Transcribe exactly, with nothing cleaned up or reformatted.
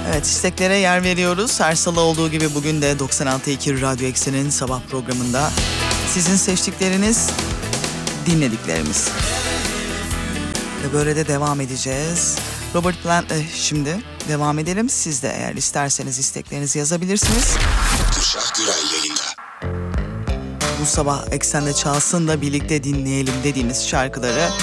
Evet, isteklere yer veriyoruz. Her salı olduğu gibi bugün de doksan altı nokta iki Radyo Eksen'in sabah programında sizin seçtikleriniz, dinlediklerimiz. Ve böyle de devam edeceğiz. Robert Plant'le şimdi devam edelim. Siz de eğer isterseniz isteklerinizi yazabilirsiniz. Kürşat Güray yayında. Bu sabah Eksen'de çalsın da birlikte dinleyelim dediğiniz şarkıları